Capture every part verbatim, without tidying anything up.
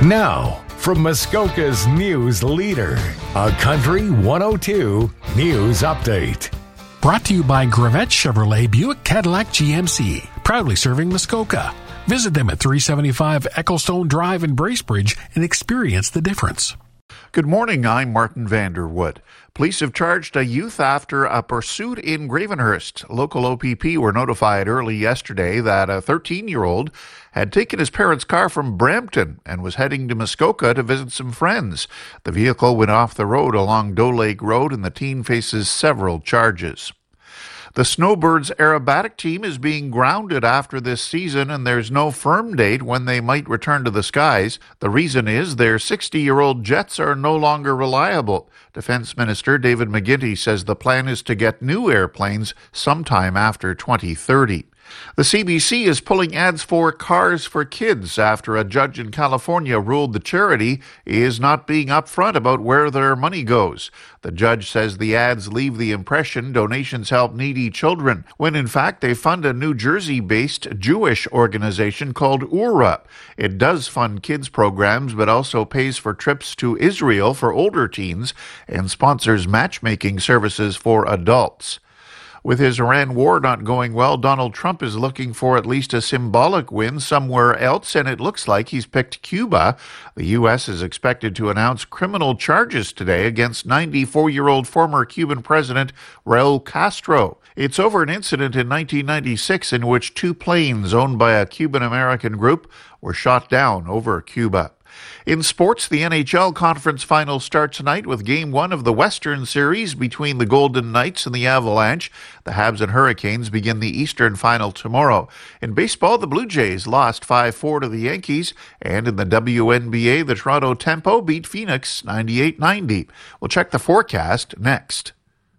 Now, from Muskoka's news leader, a Country one oh two News Update. Brought to you by Gravette Chevrolet Buick Cadillac G M C, proudly serving Muskoka. Visit them at three seventy-five Ecclestone Drive in Bracebridge and experience the difference. Good morning, I'm Martin Vanderwood. Police have charged a youth after a pursuit in Gravenhurst. Local O P P were notified early yesterday that a thirteen-year-old had taken his parents' car from Brampton and was heading to Muskoka to visit some friends. The vehicle went off the road along Doe Lake Road, and the teen faces several charges. The Snowbirds aerobatic team is being grounded after this season, and there's no firm date when they might return to the skies. The reason is their sixty-year-old jets are no longer reliable. Defense Minister David McGuinty says the plan is to get new airplanes sometime after twenty thirty. The C B C is pulling ads for Cars for Kids after a judge in California ruled the charity is not being upfront about where their money goes. The judge says the ads leave the impression donations help needy children, when in fact they fund a New Jersey-based Jewish organization called U R A. It does fund kids programs, but also pays for trips to Israel for older teens and sponsors matchmaking services for adults. With his Iran war not going well, Donald Trump is looking for at least a symbolic win somewhere else, and it looks like he's picked Cuba. The U S is expected to announce criminal charges today against ninety-four-year-old former Cuban President Raul Castro. It's over an incident in nineteen ninety-six in which two planes owned by a Cuban-American group were shot down over Cuba. In sports, the N H L Conference Final starts tonight with Game one of the Western Series between the Golden Knights and the Avalanche. The Habs and Hurricanes begin the Eastern Final tomorrow. In baseball, the Blue Jays lost five four to the Yankees, and in the W N B A, the Toronto Tempo beat Phoenix ninety-eight ninety. We'll check the forecast next.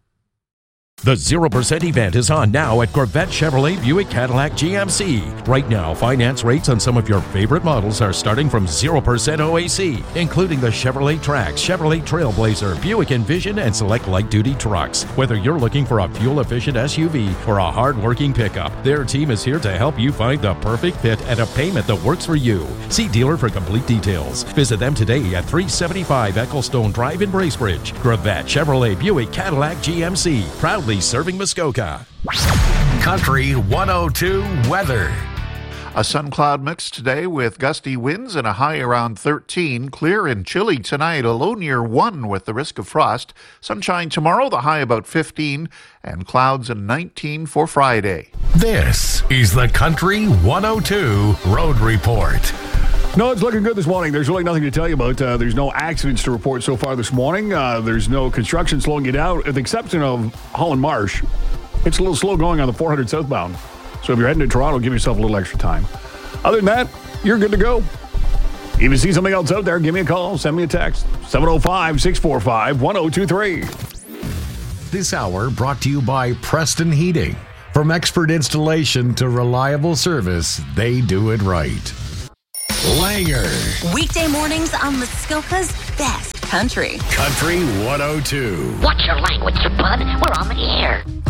The zero percent event is on now at Gravette Chevrolet Buick Cadillac G M C. Right now, finance rates on some of your favorite models are starting from zero percent O A C, including the Chevrolet Trax, Chevrolet Trailblazer, Buick Envision, and select light-duty trucks. Whether you're looking for a fuel-efficient S U V or a hard-working pickup, their team is here to help you find the perfect fit at a payment that works for you. See dealer for complete details. Visit them today at three seventy-five Ecclestone Drive in Bracebridge. Gravette Chevrolet Buick Cadillac G M C, proudly serving Muskoka. Country one oh two weather. A sun cloud mix today with gusty winds and a high around thirteen. Clear and chilly tonight, a low near one with the risk of frost. Sunshine tomorrow, the high about fifteen, and clouds and nineteen for Friday. This is the Country one oh two Road Report. No, it's looking good this morning. There's really nothing to tell you about. Uh, there's no accidents to report so far this morning. Uh, there's no construction slowing you down, with the exception of Holland Marsh. It's a little slow going on the four hundred southbound. So if you're heading to Toronto, give yourself a little extra time. Other than that, you're good to go. If you see something else out there, give me a call, send me a text. seven oh five, six four five, one oh two three. This hour brought to you by Preston Heating. From expert installation to reliable service, they do it right. Langer. Weekday mornings on Muskoka's best country. Country one oh two. What's your language, you bud? We're on the air.